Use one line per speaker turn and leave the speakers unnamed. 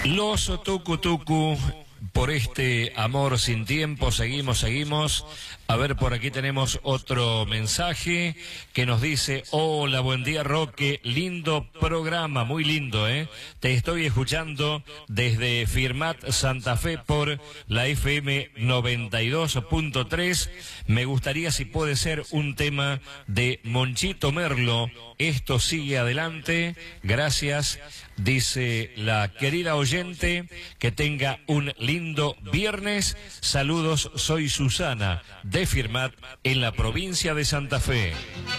Los tucu por este amor sin tiempo, seguimos. A ver, por aquí tenemos otro mensaje que nos dice: hola, buen día, Roque, lindo programa, muy lindo, te estoy escuchando desde Firmat Santa Fe por la FM 92.3. Me gustaría, si puede ser, un tema de Monchito Merlo. Esto sigue adelante. Gracias, dice la querida oyente. Que tenga un lindo viernes. Saludos, soy Susana de Firmat en la provincia de Santa Fe.